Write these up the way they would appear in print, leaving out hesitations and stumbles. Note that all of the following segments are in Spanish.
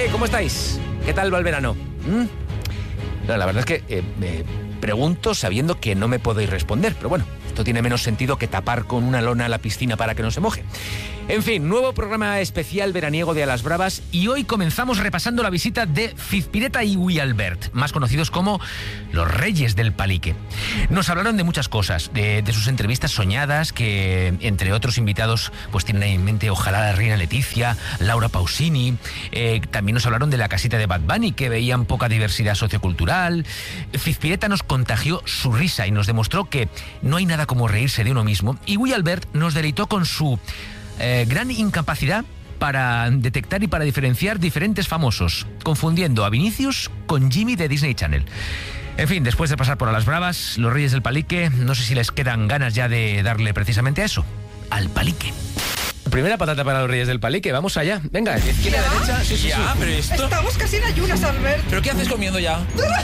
¿Cómo estáis? ¿Qué tal va el verano? No, la verdad es que me pregunto sabiendo que no me podéis responder, pero bueno, esto tiene menos sentido que tapar con una lona la piscina para que no se moje. En fin, nuevo programa especial veraniego de A las Bravas y hoy comenzamos repasando la visita de Fizpireta y Ui Albert, más conocidos como los Reyes del Palique. Nos hablaron de muchas cosas, de sus entrevistas soñadas, que entre otros invitados pues tienen en mente ojalá la reina Leticia, Laura Pausini. También nos hablaron de la casita de Bad Bunny, que veían poca diversidad sociocultural. Fizpireta nos contagió su risa y nos demostró que no hay nada como reírse de uno mismo. Y Ui Albert nos deleitó con su gran incapacidad para detectar y para diferenciar diferentes famosos, confundiendo a Vinicius con Jimmy de Disney Channel. En fin, después de pasar por A las Bravas, los Reyes del Palique, no sé si les quedan ganas ya de darle precisamente a eso, al palique. Primera patata para los Reyes del Palique, vamos allá. Venga, izquierda, derecha. Sí. Pero esto... Estamos casi en ayunas, Albert. ¿Pero qué haces comiendo ya?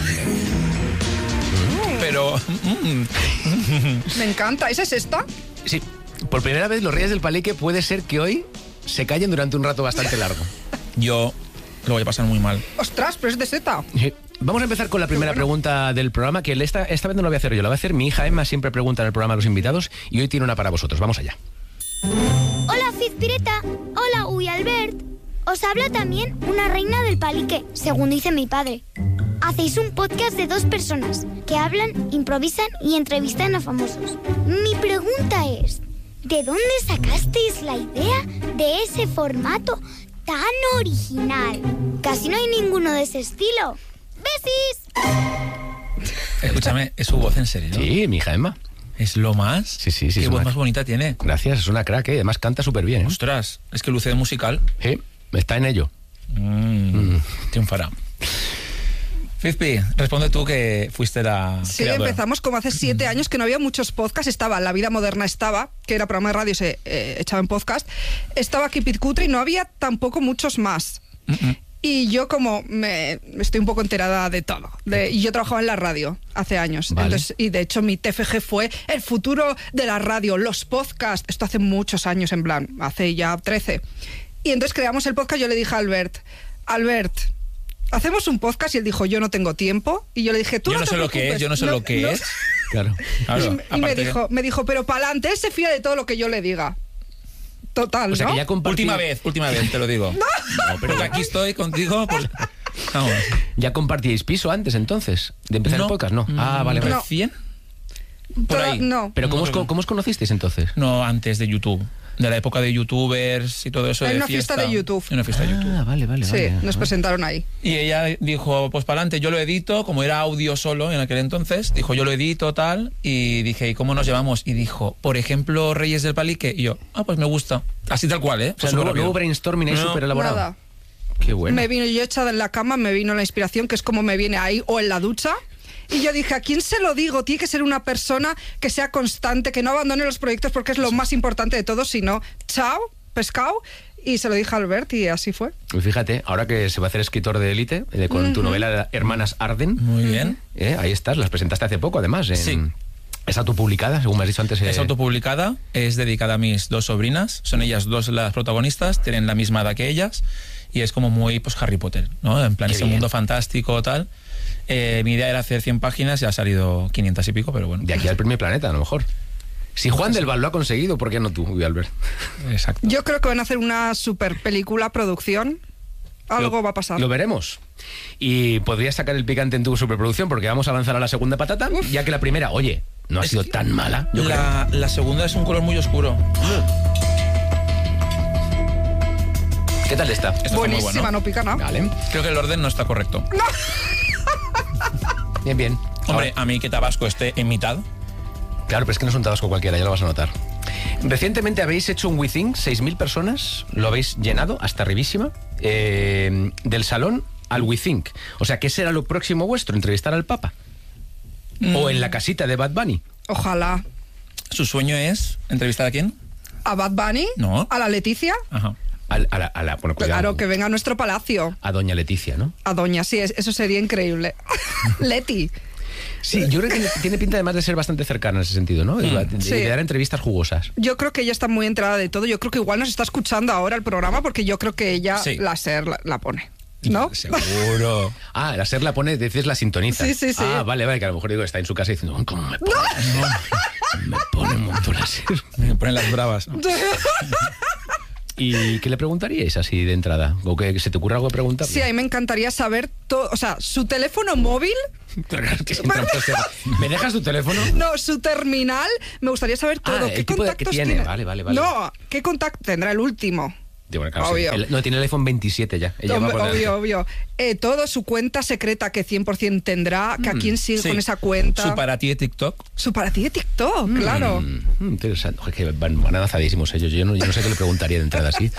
Pero... Me encanta. ¿Esa es esta? Sí, por primera vez los Reyes del Palique puede ser que hoy se callen durante un rato bastante largo. Yo lo voy a pasar muy mal. Ostras, pero es de seta. Sí. Vamos a empezar con la primera pregunta del programa, que esta vez no la voy a hacer yo, la va a hacer mi hija Emma, siempre pregunta en el programa a los invitados, y hoy tiene una para vosotros. Vamos allá. Hola Fizpireta, hola Ui Albert. Os habla también una reina del palique, según dice mi padre. Hacéis un podcast de 2 personas que hablan, improvisan y entrevistan a famosos. Mi pregunta es, ¿de dónde sacasteis la idea de ese formato tan original? Casi no hay ninguno de ese estilo. ¡Besis! Escúchame, ¿es su voz en serio? Sí, mi hija Emma. ¿Es lo más? Sí. Qué voz más bonita tiene. Gracias, es una crack, además canta súper bien. Ostras, es que luce de musical. Sí, está en ello. Triunfará. Fizpi, responde tú que fuiste la Sí, creadora. empezamos como hace 7 años que no había muchos podcasts. Estaba La Vida Moderna, que era programa de radio, se echaba en podcast. Estaba Keep It Cutre y no había tampoco muchos más. Y yo como estoy un poco enterada de todo. Y yo trabajaba en la radio hace años. Vale. Entonces, y de hecho mi TFG fue el futuro de la radio, los podcasts. Esto hace muchos años, en plan, hace ya 13. Y entonces creamos el podcast. Yo le dije a Albert, hacemos un podcast, y él dijo, yo no tengo tiempo. Y yo le dije, tú Yo no sé lo que es, yo no sé lo que es. Claro. Y me dijo, pero para adelante, él se fía de todo lo que yo le diga. Total, O sea, ¿no? que ya compartí... Última vez, te lo digo. No, pero que aquí estoy contigo, pues... Vamos. ¿Ya compartíais piso antes, entonces? ¿De empezar el podcast? No. Vale. No. ¿Recién? Por ahí. No. ¿Pero cómo os conocisteis entonces? No, antes de YouTube. De la época de youtubers y todo eso. En de una fiesta de YouTube. En una fiesta de YouTube. Vale. Sí, nos presentaron ahí. Y ella dijo, pues para adelante, yo lo edito, como era audio solo en aquel entonces, dijo, yo lo edito, tal, y dije, ¿y cómo nos llevamos? Y dijo, por ejemplo, Reyes del Palique, y yo, pues me gusta. Así tal cual, ¿eh? O sea, no hubo brainstorming ahí súper elaborado. Nada. Qué bueno. Me vino yo echada en la cama, me vino la inspiración, que es como me viene ahí, o en la ducha. Y yo dije, ¿a quién se lo digo? Tiene que ser una persona que sea constante, que no abandone los proyectos, porque es lo más importante de todo, sino, chao, pescado. Y se lo dije a Albert y así fue. Y fíjate, ahora que se va a hacer escritor de élite, con tu novela Hermanas Arden. Muy bien. Ahí estás, las presentaste hace poco, además. Sí. Es autopublicada, según me has dicho antes. Es autopublicada, es dedicada a mis 2 sobrinas, son ellas 2 las protagonistas, tienen la misma edad que ellas, y es como muy, pues, Harry Potter, ¿no? En plan, Qué ese bien. mundo fantástico, tal. Mi idea era hacer 100 páginas y ha salido 500 y pico, pero bueno. De aquí al primer planeta, a lo mejor. Si Juan del Val lo ha conseguido, ¿por qué no tú, Ui Albert? Exacto. Yo creo que van a hacer una super película, producción. Algo va a pasar. Lo veremos. Y podrías sacar el picante en tu superproducción, porque vamos a avanzar a la segunda patata, ya que la primera, oye, no ha sido tan mala. Yo creo. La segunda es un color muy oscuro. ¿Qué tal está? Esto está muy Buenísima, bueno. no pica nada. Vale. Creo que el orden no está correcto. Bien. Hombre, a mí que Tabasco esté en mitad. Claro, pero es que no es un tabasco cualquiera, ya lo vas a notar. Recientemente habéis hecho un WeThink, 6.000 personas, lo habéis llenado hasta arribísima, del salón al WeThink. O sea, ¿qué será lo próximo vuestro? ¿Entrevistar al Papa? ¿O en la casita de Bad Bunny? Ojalá. ¿Su sueño es entrevistar a quién? ¿A Bad Bunny? No. ¿A la Leticia? Ajá. Bueno, cuidado. Claro, que venga a nuestro palacio. A doña Leticia, ¿no? A doña, sí, eso sería increíble. Leti. Sí, yo creo que tiene pinta además de ser bastante cercana en ese sentido, ¿no? De dar entrevistas jugosas. Yo creo que ella está muy enterada de todo. Yo creo que igual nos está escuchando ahora el programa, porque yo creo que ella Sí. la SER la pone. ¿no? Seguro. Ah, la SER la pone, dices la sintoniza. Sí, sí, sí. Ah, vale, que a lo mejor digo, está en su casa diciendo, ¿cómo me pone? Me pone un montón la SER. Me ponen las bravas, ¿no? ¿Y qué le preguntaríais así de entrada? ¿O que se te ocurra algo de preguntarle? Sí, a mí me encantaría saber todo, o sea, su teléfono móvil, Claro, es que si entramos a SER, ¿me dejas tu teléfono? no, su terminal, me gustaría saber todo. el ¿Qué tipo de que contactos tiene? Vale. No, ¿qué contacto tendrá el último? Bueno, claro, Obvio. sí. No, tiene el iPhone 27 ya. Ella va por delante. Obvio. Todo, su cuenta secreta que 100% tendrá, que a quién sigue Sí. con esa cuenta. Su para ti de TikTok. Su para ti de TikTok, claro. Interesante. Oye, que van avanzadísimos ellos. Yo no sé qué le preguntaría de entrada así.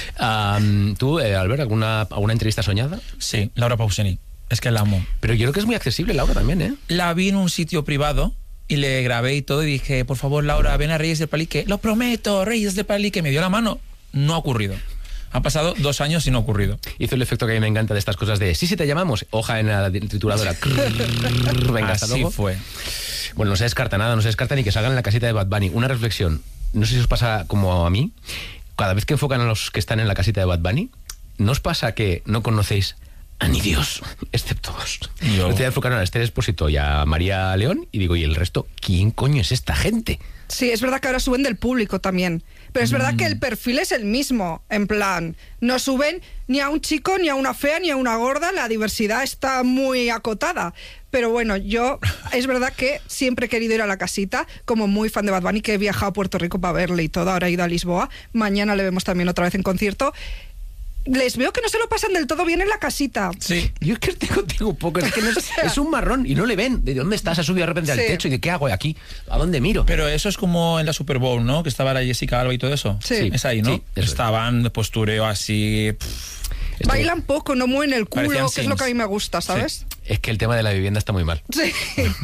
¿Tú, Albert, alguna entrevista soñada? Sí, Laura Pausini. Es que la amo. Pero yo creo que es muy accesible, Laura, también, ¿eh? La vi en un sitio privado y le grabé y todo y dije, por favor, Laura, ven a Reyes del Palique. Lo prometo, Reyes del Palique. Me dio la mano. No ha ocurrido. Ha pasado 2 años y no ha ocurrido. Hizo el efecto que a mí me encanta de estas cosas de sí, te llamamos, hoja en la trituradora. Venga, hasta Así luego. fue. Bueno, no se descarta nada, no se descarta ni que salgan en la casita de Bad Bunny. Una reflexión, no sé si os pasa como a mí, cada vez que enfocan a los que están en la casita de Bad Bunny, ¿no os pasa que no conocéis a ni Dios, excepto dos? Yo. El otro día enfocaron a Esther Expósito y a María León y digo, ¿y el resto? ¿Quién coño es esta gente? Sí, es verdad que ahora suben del público también. Pero es verdad que el perfil es el mismo. En plan, no suben ni a un chico, ni a una fea, ni a una gorda. La diversidad está muy acotada. Pero bueno, yo es verdad que siempre he querido ir a la casita, como muy fan de Bad Bunny, que he viajado a Puerto Rico para verle y todo. Ahora he ido a Lisboa. Mañana le vemos también otra vez en concierto. Les veo que no se lo pasan del todo bien en la casita. Sí. Yo es que tengo un poco, es que no es, es un marrón y no le ven. ¿De dónde estás? Ha subido de repente al Sí. techo y ¿de qué hago aquí? ¿A dónde miro? Pero eso es como en la Super Bowl, ¿no? Que estaba la Jessica Alba y todo eso. Sí. Es ahí, ¿no? Sí, eso es. Estaban de postureo así. Bailan poco, no mueven el culo, Parecían que es lo que a mí me gusta, ¿sabes? Es que el tema de la vivienda está muy mal. Sí.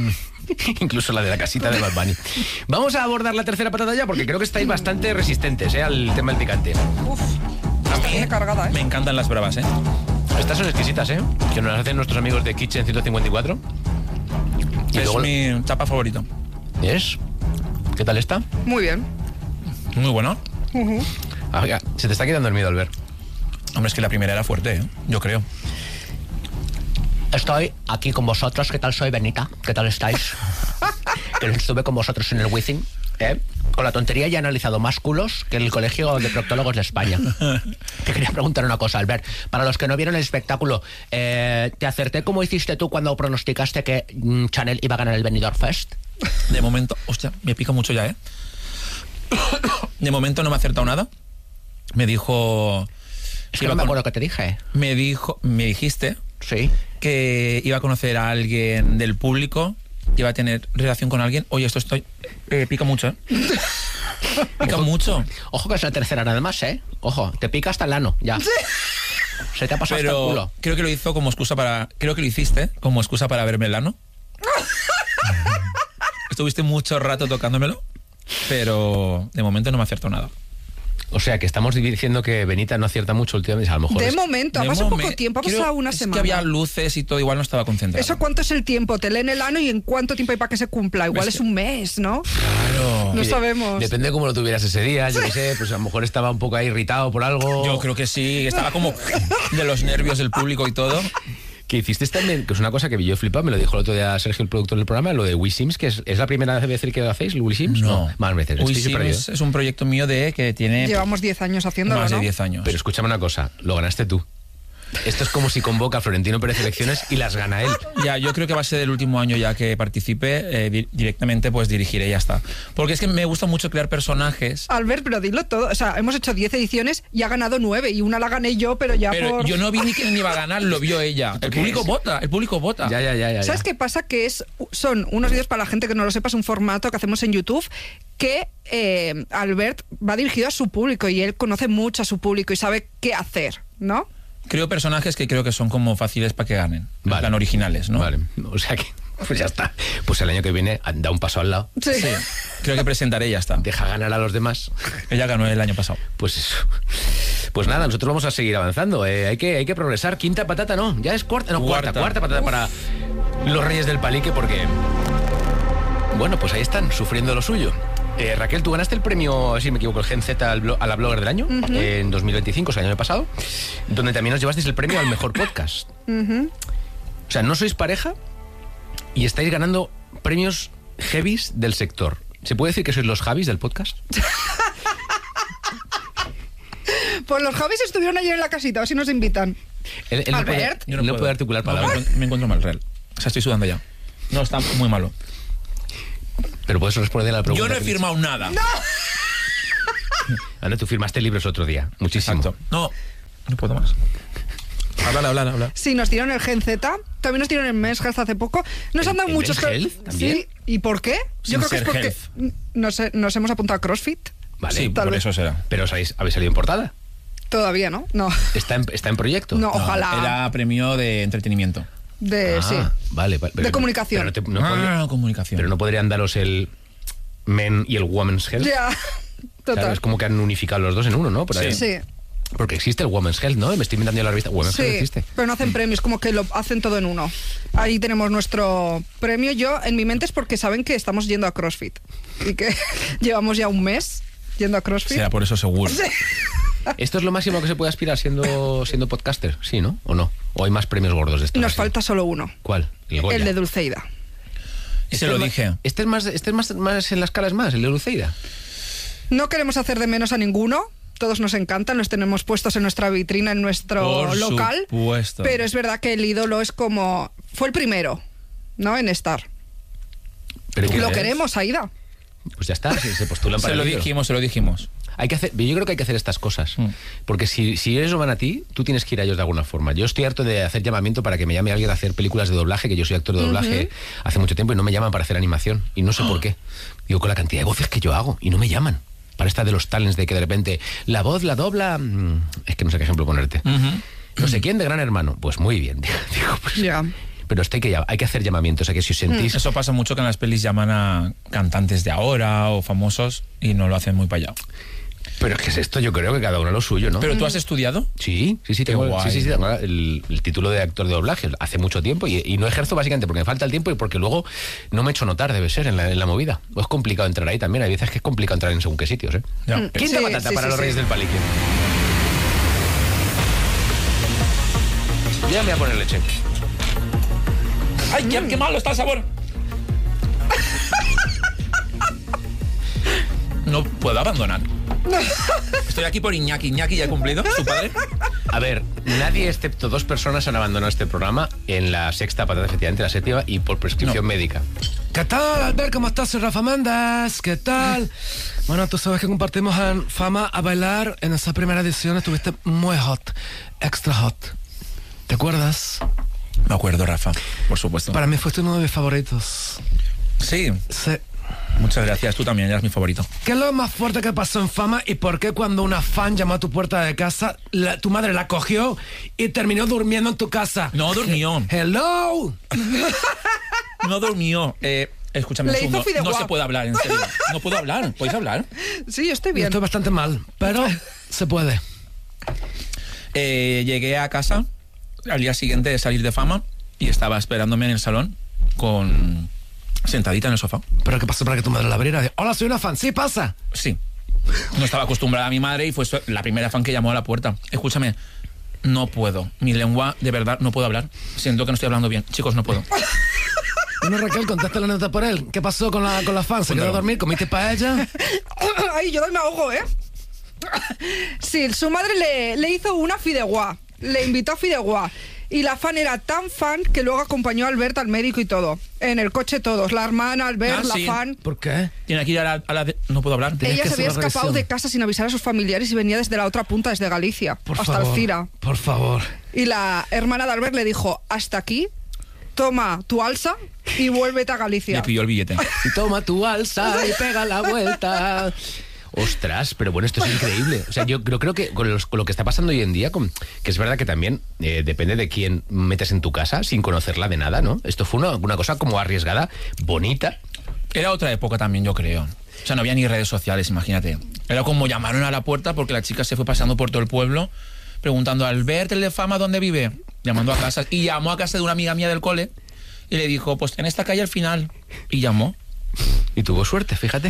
Incluso la de la casita de Bad Bunny. Vamos a abordar la tercera patata ya porque creo que estáis bastante resistentes, al tema del picante. Uf, está bien cargada, Me encantan las bravas, ¿eh? Estas son exquisitas, que nos las hacen nuestros amigos de Kitchen 154. Y Es luego mi tapa favorito. ¿Es? ¿Qué tal está? Muy bien. Muy bueno. Ujú. Ah, ya, se te está quedando el miedo, Albert. Hombre, es que la primera era fuerte, ¿eh? Yo creo. Estoy aquí con vosotros. ¿Qué tal? Soy Benita. ¿Qué tal estáis? Que estuve con vosotros en el Wizzing. Con la tontería ya he analizado más culos que el Colegio de Proctólogos de España. Te quería preguntar una cosa, Albert. Para los que no vieron el espectáculo, ¿te acerté como hiciste tú cuando pronosticaste que Chanel iba a ganar el Benidorm Fest? De momento... Hostia, me pica mucho ya, ¿eh? De momento no me ha acertado nada. Me dijo... Es que no me acuerdo qué te dije. Me dijiste Sí. que iba a conocer a alguien del público, que iba a tener relación con alguien. Oye, esto pica mucho, ¿eh? Pica mucho. Ojo que es la tercera nada más, Ojo, te pica hasta el ano, ya. Se te ha pasado hasta el Pero culo. creo que lo hizo como excusa para... Creo que lo hiciste como excusa para verme el ano. Estuviste mucho rato tocándomelo, pero de momento no me acertó nada. O sea, que estamos diciendo que Benita no acierta mucho últimamente. A lo mejor De es- momento, ha De pasado momen- poco tiempo, ha Creo- pasado una es semana. que había luces y todo, igual no estaba concentrado. ¿Eso cuánto es el tiempo? Te leen el ano y en cuánto tiempo hay para que se cumpla. Igual Es es que- un mes, ¿no? Claro. No Y sabemos. Depende de cómo lo tuvieras ese día, yo qué sé, pues a lo mejor estaba un poco ahí irritado por algo. Yo creo que sí, estaba como de los nervios del público y todo. Que hiciste también, que es una cosa que yo he flipado, me lo dijo el otro día Sergio, el productor del programa, lo de WeSims, que es la primera vez que lo hacéis, WeSims. No. Más veces. Uy, Estoy sí, súper perdido. es un proyecto mío que tiene Llevamos 10 años haciéndolo, más de ¿no? 10 años. Pero escúchame una cosa, lo ganaste tú. Esto es como si convoca a Florentino Pérez elecciones y las gana él. Ya, yo creo que va a ser el último año ya que participe, directamente pues dirigiré y ya está. Porque es que me gusta mucho crear personajes. Albert, pero dilo todo. O sea, hemos hecho 10 ediciones y ha ganado 9. Y una la gané yo, pero ya Pero por... yo no vi ni quién iba a ganar, lo vio ella. El público vota, el público vota. Ya. ¿Sabes qué pasa? Que son unos vídeos, para la gente que no lo sepa, es un formato que hacemos en YouTube que Albert va dirigido a su público y él conoce mucho a su público y sabe qué hacer, ¿no? Creo personajes que creo que son como fáciles para que ganen. En plan originales, ¿no? Vale, o sea que, pues ya está. Pues el año que viene da un paso al lado. Sí. Sí, creo que presentaré y ya está. Deja ganar a los demás. Ella ganó el año pasado. Pues eso. Pues nada, nosotros vamos a seguir avanzando. Hay que progresar. Quinta patata, no. Ya es cuarta. No, cuarta patata para los Reyes del Palique, porque... Bueno, pues ahí están, sufriendo lo suyo. Raquel, tú ganaste el premio, si me equivoco, el Gen Z a la Blogger del año, en 2025, o sea, el año pasado, donde también nos llevasteis el premio al mejor podcast. O sea, no sois pareja y estáis ganando premios heavies del sector. ¿Se puede decir que sois los Javis del podcast? Pues los Javis estuvieron ayer en la casita, a ver si nos invitan. Él Albert. no puede articular palabras. Me encuentro mal, real. O sea, estoy sudando ya. No, está muy malo. Pero puedes responder a la pregunta. Yo no he firmado nada. ¡No! Ana, tú firmaste libros otro día. Muchísimo. Exacto. No puedo más. Habla. Sí, nos dieron el Gen Z, también nos dieron el Men's Health hace poco. Nos han dado ¿El muchos... Men's Health también? Sí, ¿y por qué? Sin Yo creo que es ser porque nos hemos apuntado a CrossFit. Vale, Sí, tal por vez. eso será. pero habéis salido en portada. Todavía, ¿no? No. ¿Está en proyecto? No, No, ojalá. Era premio de entretenimiento. Sí. Vale. Pero, comunicación. Comunicación. Pero no podrían daros el Men y el Women's Health. Ya, total. Claro, es como que han unificado los dos en uno, ¿no? Por ahí. Sí. Porque existe el Women's Health, ¿no? Me estoy inventando yo la revista. Women's Health Sí, existe. pero no hacen premios, como que lo hacen todo en uno. Ahí tenemos nuestro premio. Yo, en mi mente, es porque saben que estamos yendo a CrossFit y que llevamos ya un mes yendo a CrossFit. Será por eso seguro. ¿Esto es lo máximo que se puede aspirar siendo podcaster? ¿Sí, no? ¿O no? ¿O hay más premios gordos de estos? Nos así? falta solo uno. ¿Cuál? El Goya. El de Dulceida. Se lo dije. Este es más en las caras más, el de Dulceida. No queremos hacer de menos a ninguno. Todos nos encantan, los tenemos puestos en nuestra vitrina, en nuestro Por local. supuesto. Pero es verdad que el ídolo es como... Fue el primero, ¿no? En estar. Pero Lo queremos, Aida. Pues ya está, se postulan para Se lo el ídolo. dijimos. Yo creo que hay que hacer estas cosas. Porque si ellos van a ti, tú tienes que ir a ellos de alguna forma. Yo estoy harto de hacer llamamiento para que me llame alguien a hacer películas de doblaje, que yo soy actor de doblaje hace mucho tiempo y no me llaman para hacer animación. Y no sé por qué. Digo, con la cantidad de voces que yo hago y no me llaman. Para esta de los talents de que de repente la voz la dobla... Es que no sé qué ejemplo ponerte. No sé quién de Gran Hermano. Pues muy bien. Digo, pues, Ya. pero hay que hacer llamamientos. O sea, que si os sentís... Eso pasa mucho que en las pelis llaman a cantantes de ahora o famosos y no lo hacen muy para allá. Pero es que es esto, yo creo que cada uno lo suyo, ¿no? ¿Pero tú has estudiado? Sí, tengo el título de actor de doblaje hace mucho tiempo y no ejerzo básicamente porque me falta el tiempo y porque luego no me echo notar, debe ser, en la movida. O es complicado entrar ahí también, hay veces que es complicado entrar en según qué sitios, ¿eh? Ya. Quinta patata para los Reyes del Palique. Ya me voy a poner leche. ¡Ay, qué malo está el sabor! No puedo abandonar. Estoy aquí por Iñaki. ¿Iñaki ya ha cumplido? ¿Su padre? A ver, nadie excepto 2 personas han abandonado este programa en la sexta patata, efectivamente, la séptima, y por prescripción médica. ¿Qué tal, Albert? ¿Cómo estás? Soy Rafa Méndez. ¿Qué tal? Bueno, tú sabes que compartimos en Fama a Bailar. En esa primera edición estuviste muy hot, extra hot. ¿Te acuerdas? Me acuerdo, Rafa, por supuesto. Para mí fuiste uno de mis favoritos. Sí, Sí. muchas gracias. Tú también eras mi favorito. ¿Qué es lo más fuerte que pasó en Fama y por qué cuando una fan llamó a tu puerta de casa, tu madre la cogió y terminó durmiendo en tu casa? No durmió. ¡Hello! No durmió. Escúchame Le un hizo segundo. fideuá. No se puede hablar, en serio. No puedo hablar. ¿Podéis hablar? Sí, yo estoy Yo bien. estoy bastante mal, pero se puede. Llegué a casa al día siguiente de salir de Fama y estaba esperándome en el salón sentadita en el sofá. ¿Pero qué pasó para que tu madre la abriera? Hola, soy una fan. Sí, pasa. Sí. No estaba acostumbrada a mi madre y fue la primera fan que llamó a la puerta. Escúchame, no puedo. Mi lengua, de verdad, no puedo hablar. Siento que no estoy hablando bien. Chicos, no puedo. Bueno, Raquel, contesta la nota por él. ¿Qué pasó con la fan? ¿Se quedó a dormir? ¿Comiste paella? Ay, yo me ahogo, ¿eh? Sí, su madre le hizo una fideuá. Le invitó a fideuá. Y la fan era tan fan que luego acompañó a Albert al médico y todo. En el coche todos. La hermana, Albert, Ah, sí. la fan. ¿Por qué? Tiene que ir no puedo hablar. Tenías Ella que se había hacer una escapado revisión. de casa sin avisar a sus familiares y venía desde la otra punta, desde Galicia, Por hasta favor. Alcira. Por favor. Y la hermana de Albert le dijo, hasta aquí, toma tu alza y vuélvete a Galicia. Le pilló el billete. Y toma tu alza y pega la vuelta. Ostras, pero bueno, esto es increíble. O sea, yo creo que con lo que está pasando hoy en día, que es verdad que también depende de quién metes en tu casa sin conocerla de nada, ¿no? Esto fue una cosa como arriesgada, bonita. Era otra época también, yo creo. O sea, no había ni redes sociales, imagínate. Era como llamaron a la puerta porque la chica se fue pasando por todo el pueblo preguntando a Albert, el de Fama, ¿dónde vive? Llamando a casa. Y llamó a casa de una amiga mía del cole y le dijo, pues en esta calle al final. Y llamó. Y tuvo suerte, fíjate.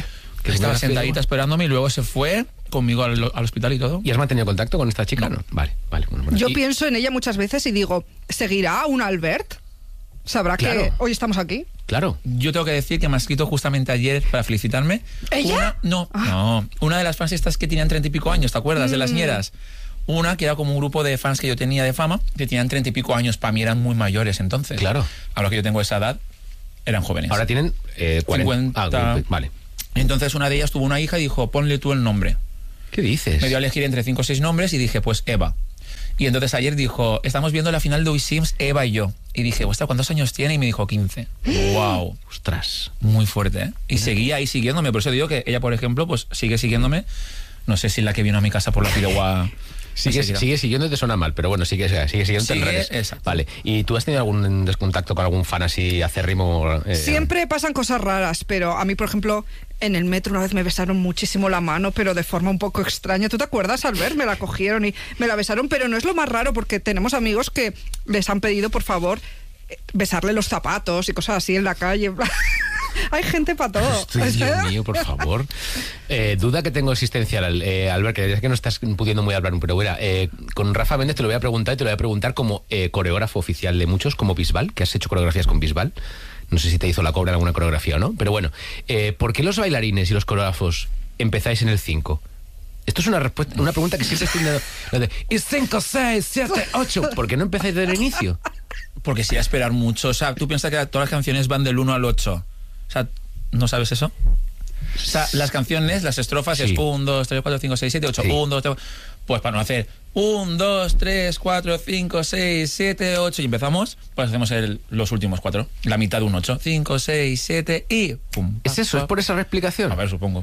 Estaba fotografía sentadita esperándome y luego se fue conmigo al hospital y todo. ¿Y has mantenido contacto con esta chica? No. Vale. Bueno. Yo Y- pienso en ella muchas veces y digo, ¿seguirá un Albert? ¿Sabrá Claro. que hoy estamos aquí? Claro. Yo tengo que decir que me ha escrito justamente ayer para felicitarme. ¿Ella? Una de las fans estas que tenían 30 y pico años, ¿te acuerdas? De las ñeras. Una que era como un grupo de fans que yo tenía de fama, que tenían 30 y pico años, para mí eran muy mayores entonces. Claro. Ahora que yo tengo esa edad, eran jóvenes. Ahora tienen 40. 50. Vale. Entonces una de ellas tuvo una hija y dijo, ponle tú el nombre. ¿Qué dices? Me dio a elegir entre 5 o 6 nombres y dije, pues Eva. Y entonces ayer dijo, estamos viendo la final de We Sims, Eva y yo. Y dije, ostras, ¿cuántos años tiene? Y me dijo 15. ¡Wow! Ostras. Muy fuerte, ¿eh? Y seguía ahí siguiéndome. Por eso digo que ella, por ejemplo, pues sigue siguiéndome. No sé si la que vino a mi casa por la Fideuá... Sigue siguiendo, te suena mal, pero bueno, sigue siguiendo en redes. Exacto. Vale. ¿Y tú has tenido algún descontacto con algún fan así acérrimo? Siempre pasan cosas raras, pero a mí, por ejemplo, en el metro una vez me besaron muchísimo la mano, pero de forma un poco extraña. ¿Tú te acuerdas, Albert? Me la cogieron y me la besaron, pero no es lo más raro porque tenemos amigos que les han pedido, por favor, besarle los zapatos y cosas así en la calle. Hay gente para todo. Dios mío, por favor. Duda que tengo existencial, Albert, que ya que no estás pudiendo muy hablar, pero bueno, con Rafa Méndez te lo voy a preguntar y te lo voy a preguntar como coreógrafo oficial de muchos, como Bisbal, que has hecho coreografías con Bisbal. No sé si te hizo la cobra en alguna coreografía o no, pero bueno, ¿por qué los bailarines y los coreógrafos empezáis en el 5? Esto es una pregunta que siempre estoy dando. Y 5, 6, 7, 8. ¿Por qué no empezáis desde el inicio? Porque sí a esperar mucho. O sea, tú piensas que todas las canciones van del 1 al 8. O sea, ¿no sabes eso? O sea, las canciones, las estrofas Sí. es 1, 2, 3, 4, 5, 6, 7, 8. Sí. 1, 2, 3. Pues para no hacer 1, 2, 3, 4, 5, 6, 7, 8 y empezamos, pues hacemos los últimos 4. La mitad de un 8. 5, 6, 7 y pum. ¿Es eso? ¿Es por esa explicación? A ver, supongo.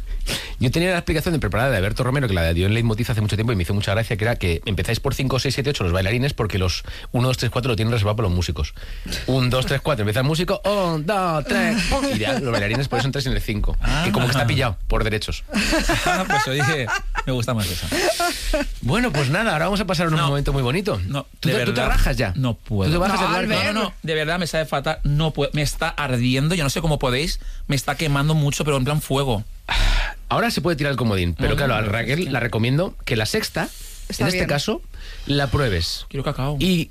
Yo tenía la explicación de preparada de Alberto Romero, que la dio en Leitmotiv hace mucho tiempo y me hizo mucha gracia, que era que empezáis por 5, 6, 7, 8 los bailarines porque los 1, 2, 3, 4 lo tienen reservado para los músicos. 1, 2, 3, 4 empieza el músico, 1, 2, 3, y ya los bailarines por eso entráis en el 5. Que como que está pillado por derechos. Pues oye, me gusta más esa. Bueno, pues nada, ahora vamos a pasar un momento muy bonito. No, ¿Tú de te verdad, rajas ya? No puedo. ¿Tú te bajas No, del barco? Albert. No, de verdad me sabe fatal. No puedo. Me está ardiendo. Yo no sé cómo podéis. Me está quemando mucho, pero en plan fuego. Ahora se puede tirar el comodín, pero No, claro, no, a Raquel es que- la recomiendo que la sexta, Está en este bien. caso, la pruebes. Quiero cacao. Y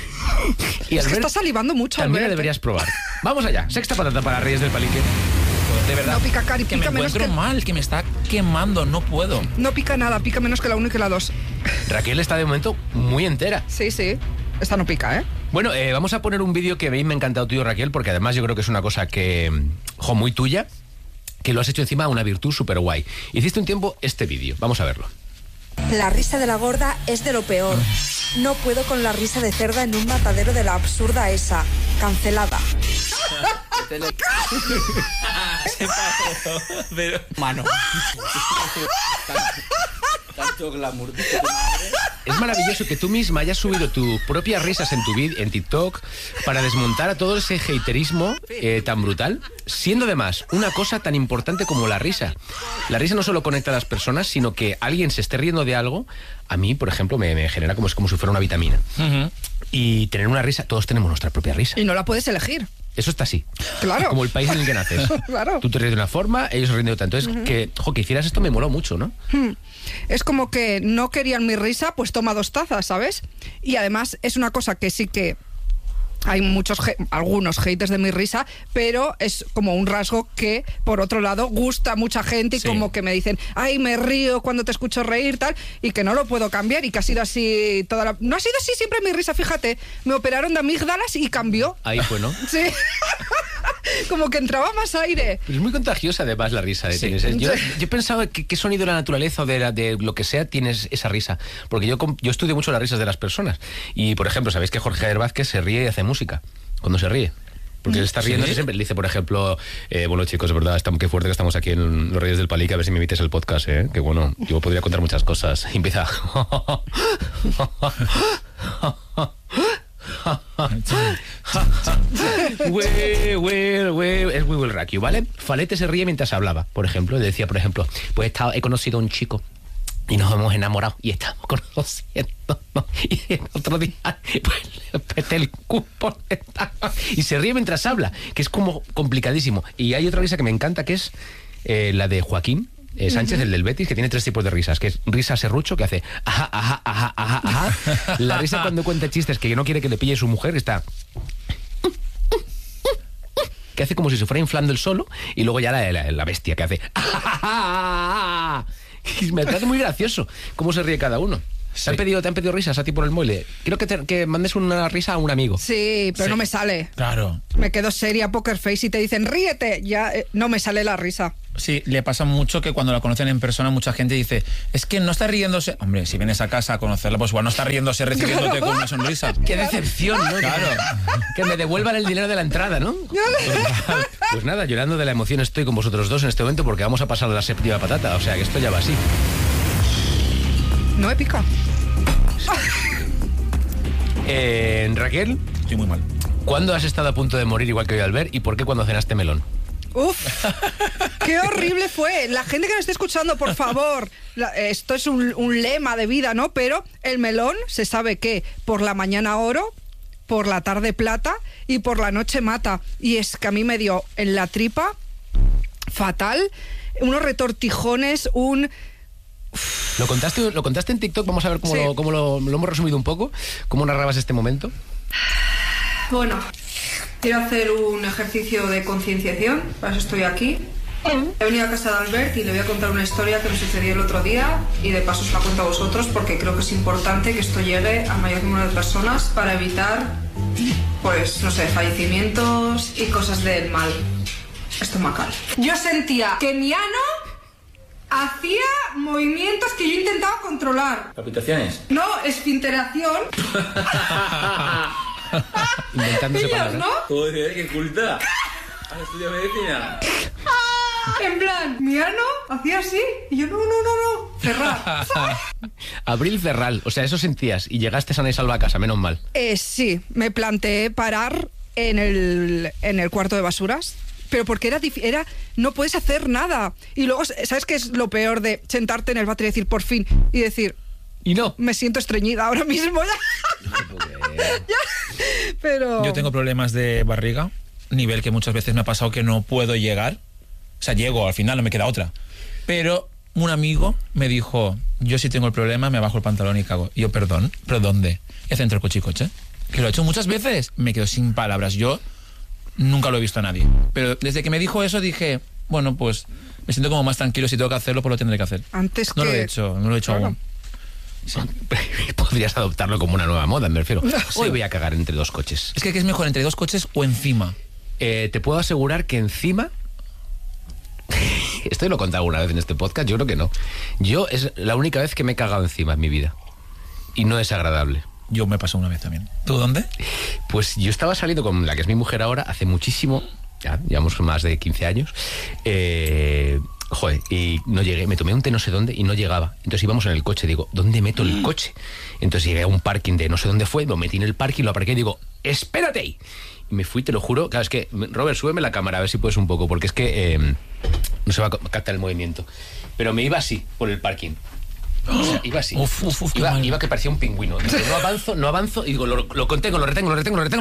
Es que Albert, está salivando mucho, también la Albert. deberías probar. Vamos allá, sexta patata para Reyes del Palique. De verdad. No pica cari, que me pica menos encuentro que- mal, que me está quemando. No puedo. No pica nada, pica menos que la 1 y que la 2. Raquel está de momento muy entera. Sí, sí. Esta no pica, ¿eh? Bueno, vamos a poner un vídeo que a mí me ha encantado tuyo, Raquel, porque además yo creo que es una cosa que, muy tuya, que lo has hecho encima una virtud súper guay. Hiciste un tiempo este vídeo, vamos a verlo. La risa de la gorda es de lo peor. No puedo con la risa de cerda en un matadero de la absurda esa. Cancelada. Se pasó. Pero... Mano. Tanto glamour. Es maravilloso que tú misma hayas subido tus propias risas en tu en TikTok para desmontar a todo ese haterismo tan brutal, siendo además una cosa tan importante como la risa. La risa no solo conecta a las personas, sino que alguien se esté riendo de algo, a mí, por ejemplo, me genera como si fuera una vitamina. Y tener una risa, todos tenemos nuestra propia risa. Y no la puedes elegir. Eso está así. Claro. Como el país en el que naces. Claro. Tú te ríes de una forma, ellos se ríen de otra. Entonces, que hicieras esto me moló mucho, ¿no? Es como que no querían mi risa, pues toma 2 tazas, ¿sabes? Y además es una cosa que sí que hay algunos haters de mi risa, pero es como un rasgo que, por otro lado, gusta a mucha gente y Sí. como que me dicen, ay, me río cuando te escucho reír, tal, y que no lo puedo cambiar y que ha sido así toda la... No ha sido así siempre mi risa, fíjate. Me operaron de amígdalas y cambió. Ahí fue, ¿no? Sí. Como que entraba más aire. Pero es muy contagiosa además la risa de tienes. Yo he pensado qué sonido de la naturaleza o de lo que sea tienes esa risa. Porque yo estudio mucho las risas de las personas. Y, por ejemplo, sabéis que Jorge Javier Vázquez se ríe y hace música cuando se ríe. Porque él está riendo ¿Sí? siempre. Le dice, por ejemplo, bueno, chicos, es verdad, qué fuerte que estamos aquí en los Reyes del Palique, a ver si me invites el podcast, ¿eh? Que bueno, yo podría contar muchas cosas. Y empieza... We will rock you, ¿vale? Falete se ríe mientras hablaba, por ejemplo. Le decía, por ejemplo, pues he conocido a un chico y nos hemos enamorado y estamos conociendo, ¿no? Y el otro día pues le peté el cupo y se ríe mientras habla, que es como complicadísimo. Y hay otra risa que me encanta, que es la de Joaquín Sánchez, el del Betis, que tiene 3 tipos de risas, que es risa serrucho, que hace ajá, ajá, ajá, ajá, ajá. La risa cuando cuenta chistes que no quiere que le pille su mujer, está... que hace como si se fuera inflando el solo, y luego ya la bestia que hace... Y me parece muy gracioso cómo se ríe cada uno. Sí. ¿Te han pedido risas a ti por el móvil? Quiero que mandes una risa a un amigo. Sí, pero no me sale. Claro. Me quedo seria, poker face, y te dicen, ríete. Ya no me sale la risa. Sí, le pasa mucho que cuando la conocen en persona mucha gente dice, es que no está riéndose. Hombre, si vienes a casa a conocerla, pues igual no está riéndose recibiéndote con una sonrisa. ¡Qué decepción! ¿no? Claro. Que me devuelvan el dinero de la entrada, ¿no? Pues nada, llorando de la emoción estoy con vosotros dos en este momento porque vamos a pasar a la 7ª patata. O sea, que esto ya va así. No me pica. Raquel, Estoy muy mal. ¿cuándo has estado a punto de morir igual que hoy Albert? ¿Y por qué cuando cenaste melón? Uf, qué horrible fue. La gente que nos esté escuchando, por favor, esto es un lema de vida, ¿no? Pero el melón se sabe que por la mañana oro, por la tarde plata y por la noche mata. Y es que a mí me dio en la tripa fatal, unos retortijones, ¿Lo contaste en TikTok? Vamos a ver cómo, Sí. cómo lo hemos resumido un poco. ¿Cómo narrabas este momento? Bueno, quiero hacer un ejercicio de concienciación, para eso estoy aquí. He venido a casa de Albert y le voy a contar una historia que me sucedió el otro día y de paso os la cuento a vosotros porque creo que es importante que esto llegue al mayor número de personas para evitar, pues, no sé, fallecimientos y cosas del mal estomacal. Yo sentía que mi ano hacía movimientos que yo intentaba controlar. ¿Palpitaciones? No, esfinteración. Inventándose Pillas, palabras. ¿no? Joder, qué culta. ¿Has estudiado medicina? En plan, mi ano hacía así y yo no, cerrar. Abril Ferral, o sea, eso sentías y llegaste sana y salva a casa, menos mal. Sí, me planteé parar en el cuarto de basuras, pero porque era no puedes hacer nada. Y luego, ¿sabes qué es lo peor de sentarte en el váter y decir por fin? Y decir, Y no. me siento estreñida ahora mismo ya. Pero... Yo tengo problemas de barriga, nivel que muchas veces me ha pasado que no puedo llegar. O sea, llego, al final no me queda otra. Pero un amigo me dijo, yo si tengo el problema me bajo el pantalón y cago. Y yo, perdón, ¿pero dónde? Y hace entre el coche. Que lo he hecho muchas veces. Me quedo sin palabras. Yo nunca lo he visto a nadie. Pero desde que me dijo eso dije, bueno, pues me siento como más tranquilo. Si tengo que hacerlo, pues lo tendré que hacer. Antes No que... lo he hecho, no lo he hecho Claro. aún. Sí. Podrías adoptarlo como una nueva moda, me refiero. Hoy voy a cagar entre 2 coches. Es que ¿qué es mejor, entre 2 coches o encima? Te puedo asegurar que encima... Esto lo he contado una vez en este podcast, yo creo que no. Yo es la única vez que me he cagado encima en mi vida. Y no es agradable. Yo me pasó una vez también. ¿Tú dónde? Pues yo estaba saliendo con la que es mi mujer ahora hace muchísimo, ya llevamos más de 15 años. Joder, y no llegué, me tomé un té no sé dónde y no llegaba. Entonces íbamos en el coche, digo, ¿dónde meto el coche? Entonces llegué a un parking de no sé dónde fue, lo metí en el parking, lo aparqué y digo, ¡espérate ahí! Y me fui, te lo juro. Claro, es que, Robert, súbeme la cámara a ver si puedes un poco, porque es que no se va a captar el movimiento. Pero me iba así, por el parking. O sea, iba así. Qué mal. Iba que parecía un pingüino. Digo, no avanzo, y digo, lo contengo, lo retengo.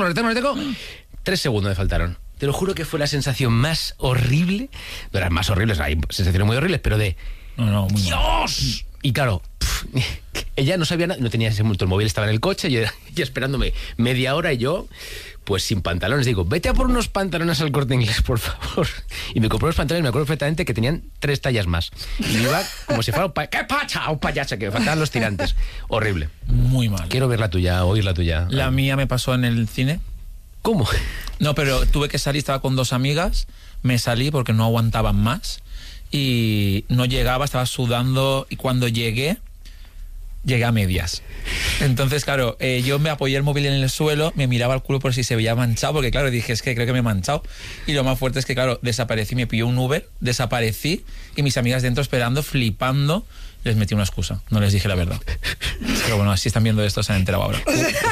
3 segundos me faltaron. Te lo juro que fue la sensación más horrible. De las más horribles, hay sensaciones muy horribles, pero de... No, muy mal. ¡Dios! Y claro, ella no sabía nada, no tenía ese el móvil, estaba en el coche y ella esperándome media hora y yo, pues sin pantalones. Digo, vete a por unos pantalones al Corte Inglés, por favor. Y me compré los pantalones, me acuerdo perfectamente que tenían 3 tallas más. Y iba como si fuera ¡qué pacha! Un payaso, que me faltaban los tirantes. Horrible. Muy mal. Quiero ver la tuya, oír la tuya. La mía me pasó en el cine. ¿Cómo? No, pero tuve que salir, estaba con 2 amigas, me salí porque no aguantaban más y no llegaba, estaba sudando y cuando llegué a medias. Entonces, claro, yo me apoyé el móvil en el suelo, me miraba el culo por si se veía manchado, porque claro, dije, es que creo que me he manchado. Y lo más fuerte es que, claro, desaparecí, me pilló un Uber, desaparecí y mis amigas dentro esperando, flipando, les metí una excusa, no les dije la verdad. Pero bueno, si están viendo esto se han enterado ahora.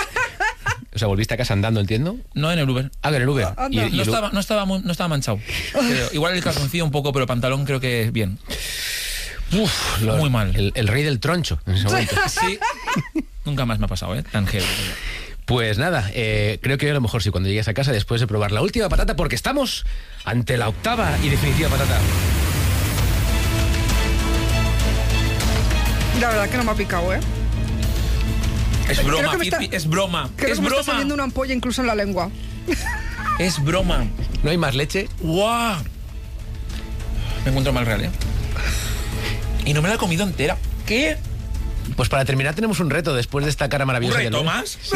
O sea, volviste a casa andando, entiendo. No, en el Uber. Ah, en el Uber. Anda. No estaba manchado. Pero igual el calzoncillo un poco, pero el pantalón creo que bien. Muy mal. El rey del troncho en ese momento. Sí. Nunca más me ha pasado, tan heavy. Pues nada, creo que a lo mejor sí cuando llegues a casa después de probar la última patata, porque estamos ante la 8ª y definitiva patata. La verdad que no me ha picado, ¿eh? Es broma, Creo que me está- Fizpi, es broma. Creo Es que me está broma. saliendo una ampolla incluso en la lengua. Es broma. ¿No hay más leche? ¡Guau! Me encuentro mal real, ¿eh? Y no me la he comido entera. ¿Qué? Pues para terminar tenemos un reto después de esta cara ¿Un maravillosa. de reto Albert. más? Sí.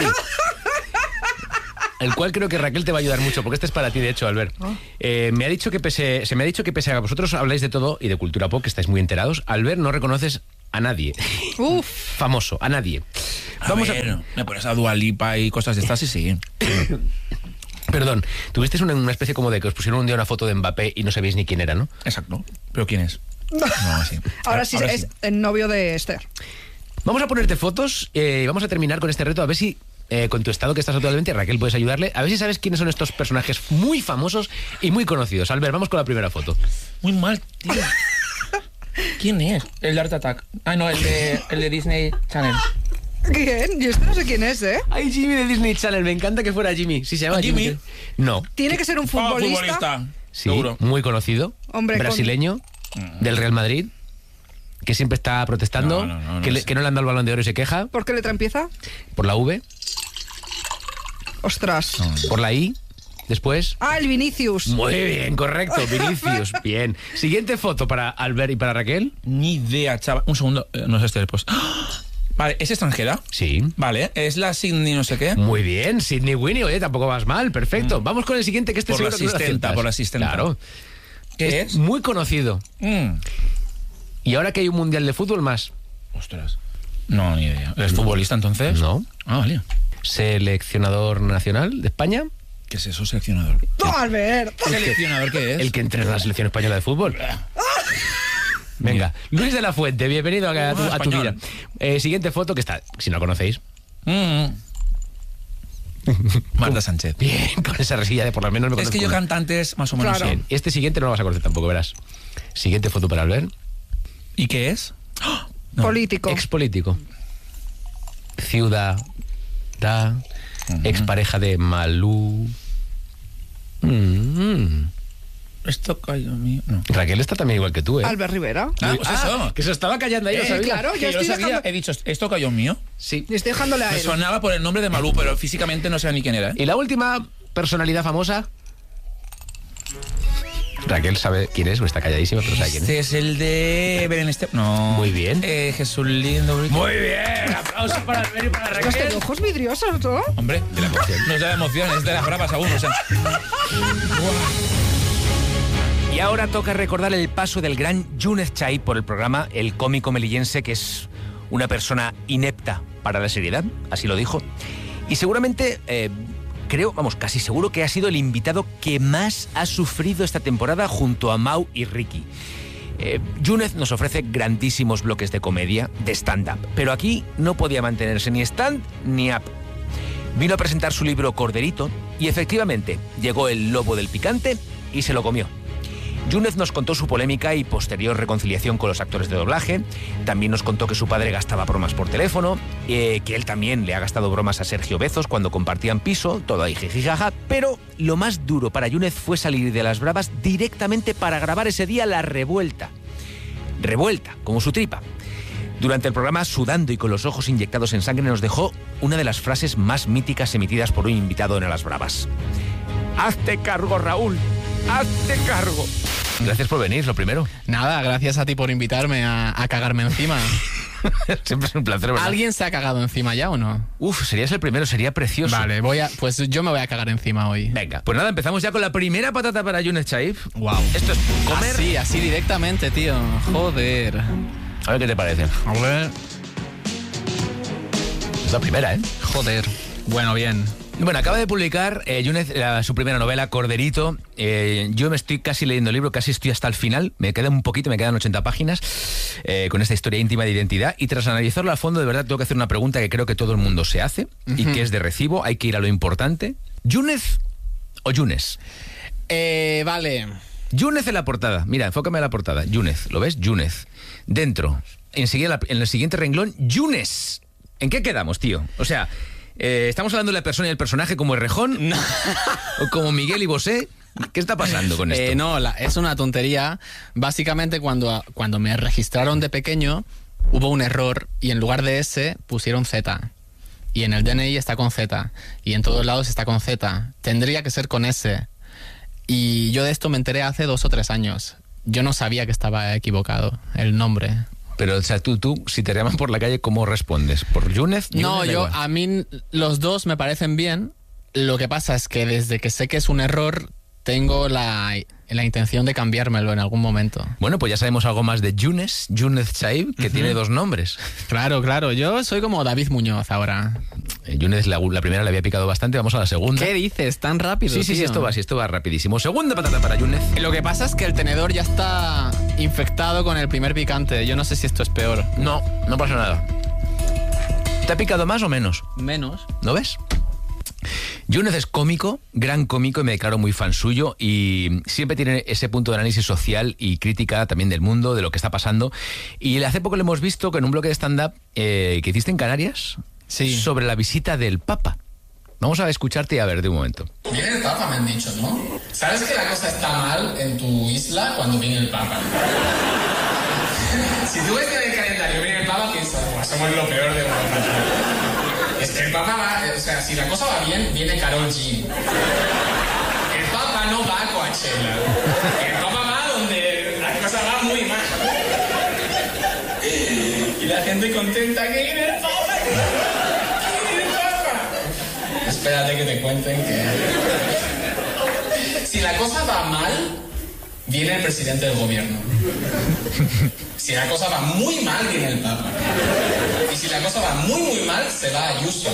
El cual creo que Raquel te va a ayudar mucho, porque este es para ti, de hecho, Albert. Se me ha dicho que pese a que vosotros habláis de todo y de cultura pop, que estáis muy enterados, Albert, no reconoces a nadie. Uf. Famoso, a nadie. Vamos a ver, me pones a Dua Lipa y cosas de estas y sí. Perdón, tuvisteis una especie como de que os pusieron un día una foto de Mbappé y no sabéis ni quién era, ¿no? Exacto. ¿Pero quién es? No, sí. Ahora sí es el novio de Esther. Vamos a ponerte fotos y vamos a terminar con este reto, a ver si con tu estado que estás actualmente, Raquel, puedes ayudarle, a ver si sabes quiénes son estos personajes muy famosos y muy conocidos. Albert, vamos con la primera foto. Muy mal, tío. ¿Quién es? El de Art Attack. Ah, no, el de Disney Channel. ¿Quién? Yo este no sé quién es, ¿eh? Ay, Jimmy de Disney Channel, me encanta que fuera Jimmy. ¿Sí se llama ¿Jimmy? Jimmy? No. Tiene que ser un futbolista. Sí, Seguro. muy conocido, Hombre, brasileño, del Real Madrid, que siempre está protestando, No que, sé. que no le han dado el Balón de Oro y se queja, ¿Por qué letra empieza? por la V, Ostras. por la I, después... Ah, el Vinicius. Muy bien, correcto, Vinicius, bien. Siguiente foto para Albert y para Raquel. Ni idea, chaval. Un segundo, no sé este pues. ¡Ah! Vale, ¿es extranjera? Sí. Vale, es la Sydney no sé qué. Muy bien, Sidney Winnie, oye, tampoco vas mal, perfecto. Vamos con el siguiente, que este Por la seguro que no lo asistenta, aciertas. por la asistenta. Claro. ¿Qué es? Muy conocido. Mm. Y ahora que hay un mundial de fútbol más. Ostras. No, ni idea. ¿Es futbolista entonces? No. Ah, vale. Seleccionador nacional de España. ¿Qué es eso, seleccionador? ¡No, Albert! ¿Seleccionador qué es? El que entrena la selección española de fútbol. Venga, Luis de la Fuente, bienvenido a tu español. vida. Siguiente foto que está, si no la conocéis. Marta Sánchez. Bien, con esa resilla de por lo menos me Es conozco que yo una. cantantes más o menos Claro. sé. Bien, este siguiente no lo vas a conocer tampoco, verás. Siguiente foto para Albert. ¿Y qué es? No. Político. Expolítico. Ciudad. Expareja de Malú. Esto cayó mío. No. Raquel está también igual que tú, ¿eh? Albert Rivera. Ah, pues eso. Que se estaba callando ahí, lo sabía. claro, Que yo yo lo estoy sabía. dejando... He dicho, ¿esto cayó mío? Sí. Y estoy dejándole a Me él. sonaba por el nombre de Malú, pero físicamente no sé ni quién era. ¿eh? Y la última personalidad famosa. Raquel sabe quién es, o está calladísima, pero sabe quién es. Este es el de Belén Esteban. No. Muy bien. Jesús Lindo. Muy bien, aplausos para Albert y para Ostras, Raquel. tengo ojos vidriosos, ¿no? Hombre, de la emoción. No es de la emoción, es de las bravas aún. O sea. Y ahora toca recordar el paso del gran Yunez Chai por el programa, el cómico melillense, que es una persona inepta para la seriedad, así lo dijo. Y seguramente, creo, vamos, casi seguro que ha sido el invitado que más ha sufrido esta temporada junto a Mau y Ricky. Yunez nos ofrece grandísimos bloques de comedia, de stand-up, pero aquí no podía mantenerse ni stand ni up. Vino a presentar su libro Corderito y efectivamente llegó el lobo del picante y se lo comió. Yunez nos contó su polémica y posterior reconciliación con los actores de doblaje. También nos contó que su padre gastaba bromas por teléfono, que él también le ha gastado bromas a Sergio Bezos cuando compartían piso, todo ahí jijijaja. Pero lo más duro para Yunez fue salir de las bravas directamente para grabar ese día La Revuelta. Revuelta, como su tripa. Durante el programa, sudando y con los ojos inyectados en sangre, nos dejó una de las frases más míticas emitidas por un invitado en A las Bravas. ¡Hazte cargo, Raúl! ¡Hazte cargo! Gracias por venir, lo primero. Nada, gracias a ti por invitarme a cagarme encima. Siempre es un placer, ¿verdad? ¿Alguien se ha cagado encima ya o no? Uf, serías el primero, sería precioso. Vale, pues yo me voy a cagar encima hoy. Venga, pues nada, empezamos ya con la primera patata para Yunez Chai. Wow. Esto es comer. Así directamente, tío. Joder. A ver qué te parece. A ver. Es la primera, ¿eh? Joder. Bueno, bien. Bueno, acaba de publicar Yunez su primera novela, Corderito. Yo me estoy casi leyendo el libro, casi estoy hasta el final. Me queda un poquito, me quedan 80 páginas con esta historia íntima de identidad. Y tras analizarlo a fondo, de verdad tengo que hacer una pregunta que creo que todo el mundo se hace y que es de recibo. Hay que ir a lo importante. ¿Yunez o Yunes? Vale. Yunez en la portada. Mira, enfócame a la portada. Yunez, ¿lo ves? Yunez. Dentro, enseguida en el siguiente renglón, Yunes. ¿En qué quedamos, tío? O sea... ¿estamos hablando de la persona y el personaje como Errejón? No. ¿O como Miguel y Bosé? ¿Qué está pasando con esto? No, es una tontería. Básicamente, cuando me registraron de pequeño, hubo un error y en lugar de S pusieron Z. Y en el DNI está con Z. Y en todos lados está con Z. Tendría que ser con S. Y yo de esto me enteré hace 2 o 3 años. Yo no sabía que estaba equivocado el nombre. Pero, o sea, tú, si te llaman por la calle, ¿cómo respondes? ¿Por Yúnez? No, a mí los dos me parecen bien. Lo que pasa es que desde que sé que es un error, tengo la intención de cambiármelo en algún momento. Bueno, pues ya sabemos algo más de Yúnez Chaib, que tiene 2 nombres. Claro. Yo soy como David Muñoz ahora. Yúnez, la primera le había picado bastante. Vamos a la segunda. ¿Qué dices? ¿Tan rápido? Sí, tío? esto va rapidísimo. Segunda patata para Yúnez. Lo que pasa es que el tenedor ya está infectado con el primer picante. Yo no sé si esto es peor. No pasa nada. ¿Te ha picado más o menos? Menos. ¿No ves? Yúnez es cómico, gran cómico, y me declaro muy fan suyo, y siempre tiene ese punto de análisis social y crítica también del mundo, de lo que está pasando. Y hace poco lo hemos visto que en un bloque de stand-up que hiciste en Canarias, sí, sobre la visita del Papa. Vamos a escucharte y a ver de un momento. Viene el Papa, me han dicho, ¿no? ¿Sabes que la cosa está mal en tu isla cuando viene el Papa? Si tú ves que en el calendario viene el Papa, piensas, pues somos lo peor de Europa. Es que el Papa va, o sea, si la cosa va bien, viene Karol G. El Papa no va a Coachella. El Papa va donde la cosa va muy mal. Y la gente contenta que viene el Papa. ¡Que viene el Papa! Espérate que te cuenten que... Si la cosa va mal, viene el presidente del gobierno. Si la cosa va muy mal, viene el Papa. Y si la cosa va muy mal, se va a Ayuso.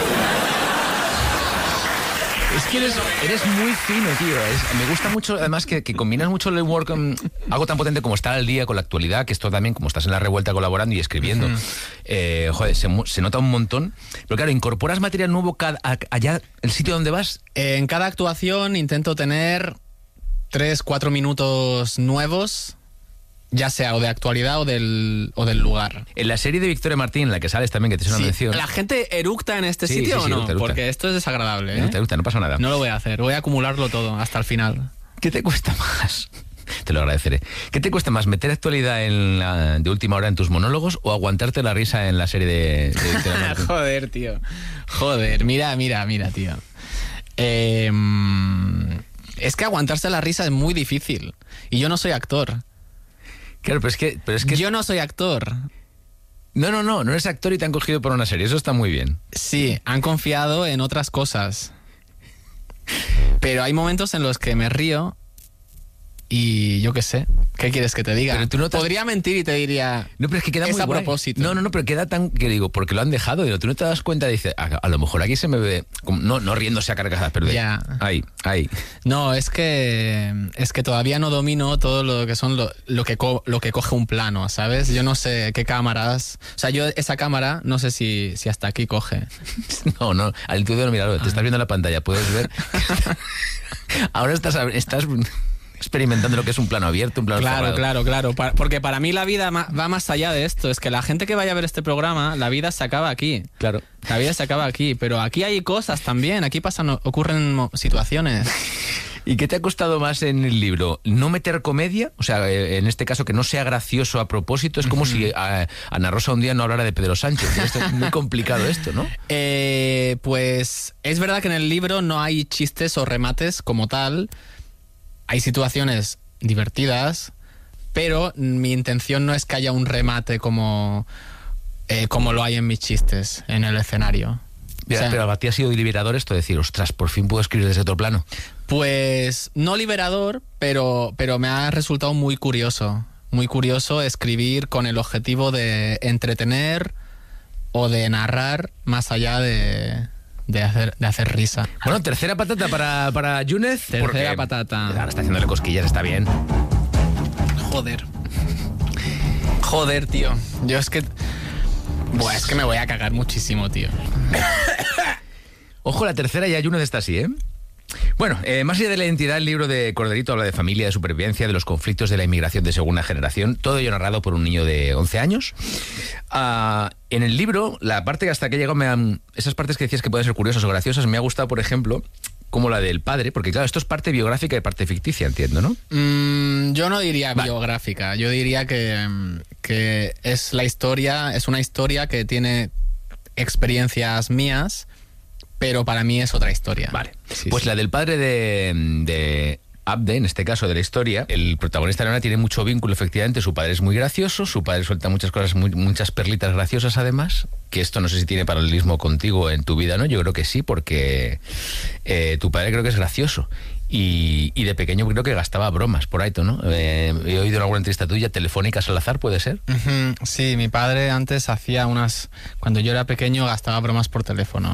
Es que eres muy fino, tío. Me gusta mucho, además, que combinas mucho el humor con algo tan potente como estar al día con la actualidad, que esto también, como estás en La Revuelta colaborando y escribiendo. Joder, se nota un montón. Pero claro, ¿incorporas material nuevo allá, el sitio donde vas? En cada actuación intento tener 3-4 minutos nuevos, ya sea o de actualidad o del lugar. En la serie de Victoria Martín, en la que sales también, que te hice una mención... ¿La gente eructa en este sitio o no? Eructa. Porque esto es desagradable, ¿eh? Eructa, no pasa nada. No lo voy a hacer, voy a acumularlo todo hasta el final. ¿Qué te cuesta más? Te lo agradeceré. ¿Qué te cuesta más, meter actualidad de última hora en tus monólogos o aguantarte la risa en la serie de Victoria Martín? Joder, tío. Joder, mira, tío. Es que aguantarse la risa es muy difícil. Y yo no soy actor. Claro, pero es que... Yo no soy actor. No eres actor y te han cogido por una serie, eso está muy bien. Sí, han confiado en otras cosas. Pero hay momentos en los que me río y yo qué sé, ¿qué quieres que te diga? Pero tú no Podría mentir y te diría... No, pero es que queda es muy a guay. propósito. No, pero queda tan... que digo, porque lo han dejado y tú no te das cuenta, dices, a lo mejor aquí se me ve... No riéndose a carcajadas, pero ya. Ahí. No, es que todavía no domino todo lo que son lo que coge un plano, ¿sabes? Yo no sé qué cámaras... O sea, yo esa cámara no sé si hasta aquí coge. No, al intuición, mira, te estás viendo la pantalla, puedes ver... Ahora estás experimentando lo que es un plano abierto, un plano cerrado. Claro. Porque para mí la vida va más allá de esto. Es que la gente que vaya a ver este programa, la vida se acaba aquí. Claro. La vida se acaba aquí. Pero aquí hay cosas también. Aquí ocurren situaciones. ¿Y qué te ha costado más en el libro? ¿No meter comedia? O sea, en este caso, que no sea gracioso a propósito. Es como si Ana Rosa un día no hablara de Pedro Sánchez. Es muy complicado esto, ¿no? Pues es verdad que en el libro no hay chistes o remates como tal. Hay situaciones divertidas, pero mi intención no es que haya un remate como lo hay en mis chistes en el escenario. O sea, pero a ti ha sido liberador esto de decir, ostras, por fin puedo escribir desde otro plano. Pues no liberador, pero me ha resultado muy curioso escribir con el objetivo de entretener o de narrar más allá de hacer risa. Bueno, tercera patata para Yúnez. Tercera patata. Ahora está haciéndole cosquillas, está bien. Joder, tío. Yo es que... Buah, es que me voy a cagar muchísimo, tío. Ojo, la tercera ya Yúnez está así, ¿eh? Bueno, más allá de la identidad, el libro de Corderito habla de familia, de supervivencia, de los conflictos de la inmigración de segunda generación, todo ello narrado por un niño de 11 años. En el libro, la parte hasta que he llegado, esas partes que decías que pueden ser curiosas o graciosas, me ha gustado, por ejemplo, como la del padre, porque claro, esto es parte biográfica y parte ficticia, entiendo, ¿no? Yo no diría biográfica, yo diría que es la historia, es una historia que tiene experiencias mías, pero para mí es otra historia. Vale, Sí, pues sí. la del padre de Abde, en este caso de la historia, el protagonista de la novela tiene mucho vínculo, efectivamente. Su padre es muy gracioso, su padre suelta muchas cosas, muchas perlitas graciosas además, que esto no sé si tiene paralelismo contigo en tu vida, ¿no? Yo creo que sí, porque tu padre creo que es gracioso. Y de pequeño creo que gastaba bromas por ahí, ¿no? He oído en alguna entrevista tuya, telefónicas al azar, ¿puede ser? Sí, mi padre antes hacía cuando yo era pequeño gastaba bromas por teléfono.